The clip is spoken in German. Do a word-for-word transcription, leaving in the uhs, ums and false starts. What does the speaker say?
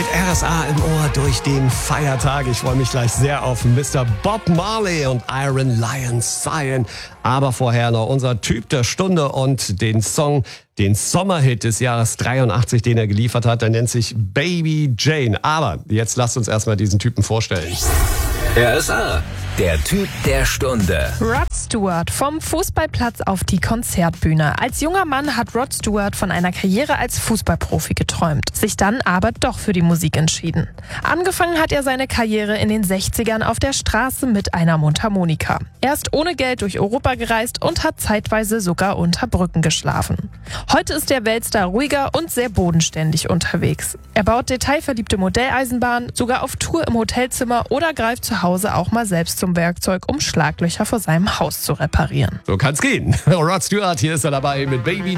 R S A im Ohr durch den Feiertag. Ich freue mich gleich sehr auf Mister Bob Marley und Iron Lion Cyan. Aber vorher noch unser Typ der Stunde und den Song, den Sommerhit des Jahres dreiundachtzig, den er geliefert hat. Der nennt sich Baby Jane. Aber jetzt lasst uns erstmal diesen Typen vorstellen. R S A, der Typ der Stunde. Rod Stewart, vom Fußballplatz auf die Konzertbühne. Als junger Mann hat Rod Stewart von einer Karriere als Fußballprofi geträumt, sich dann aber doch für die Musik entschieden. Angefangen hat er seine Karriere in den sechzigern auf der Straße mit einer Mundharmonika. Er ist ohne Geld durch Europa gereist und hat zeitweise sogar unter Brücken geschlafen. Heute ist der Weltstar ruhiger und sehr bodenständig unterwegs. Er baut detailverliebte Modelleisenbahnen, sogar auf Tour im Hotelzimmer oder greift zu Hause auch mal selbst zum Werkzeug, um Schlaglöcher vor seinem Haus zu reparieren. So kann's gehen. Rod Stewart, hier ist er dabei mit Baby